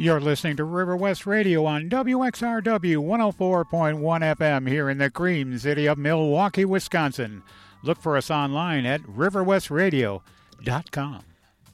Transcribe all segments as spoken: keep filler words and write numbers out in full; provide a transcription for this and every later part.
You're listening to River West Radio on W X R W one oh four point one F M here in the Cream City of Milwaukee, Wisconsin. Look for us online at river west radio dot com.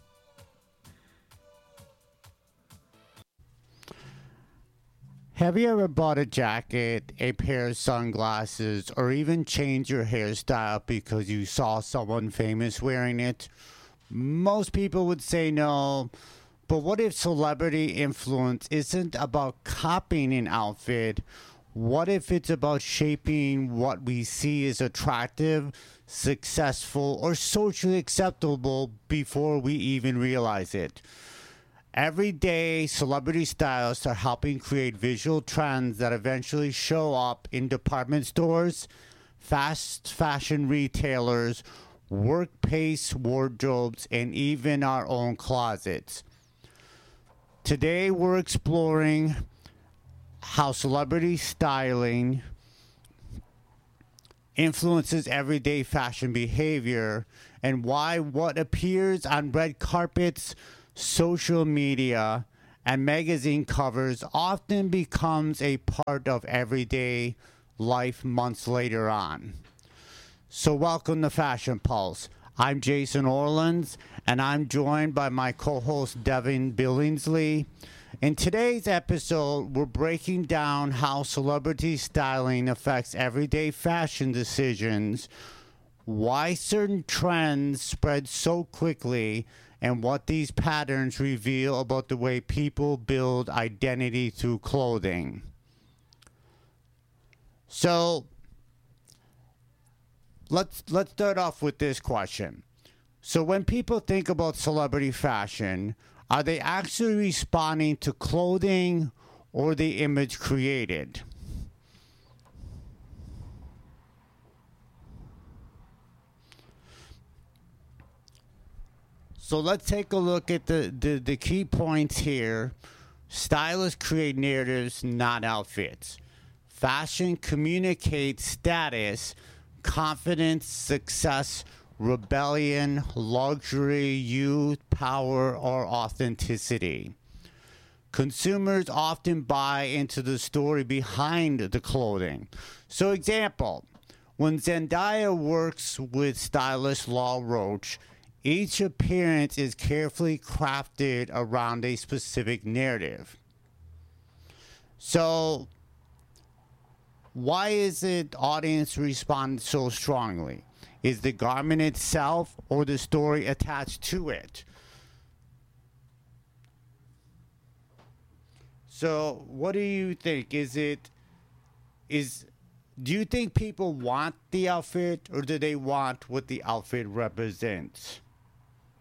Have you ever bought a jacket, a pair of sunglasses, or even changed your hairstyle because you saw someone famous wearing it? Most people would say no. But what if celebrity influence isn't about copying an outfit? What if it's about shaping what we see as attractive, successful, or socially acceptable before we even realize it? Every day, celebrity stylists are helping create visual trends that eventually show up in department stores, fast fashion retailers, workplace wardrobes, and even our own closets. Today, we're exploring how celebrity styling influences everyday fashion behavior and why what appears on red carpets, social media, and magazine covers often becomes a part of everyday life months later on. So welcome to Fashion Pulse. I'm Jason Orleans, and I'm joined by my co-host Devin Billingsley. In today's episode, we're breaking down how celebrity styling affects everyday fashion decisions, why certain trends spread so quickly, and what these patterns reveal about the way people build identity through clothing. So, let's let's start off with this question. So when people think about celebrity fashion, are they actually responding to clothing or the image created? So let's take a look at the, the, the key points here. Stylists create narratives, not outfits. Fashion communicates status, confidence, success, rebellion, luxury, youth, power, or authenticity. Consumers often buy into the story behind the clothing. So, example, when Zendaya works with stylist Law Roach, each appearance is carefully crafted around a specific narrative. So, why is it audience respond so strongly? Is the garment itself or the story attached to it? So, what do you think? Is it is do you think people want the outfit or do they want what the outfit represents?